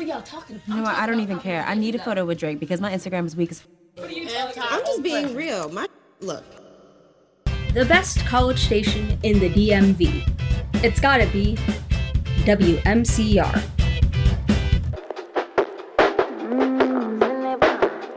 are y'all talking about? You know what? I don't even care. I need a photo with Drake because my Instagram is weak as I'm just being real. Look. The best college station in the DMV. It's gotta be WMCR.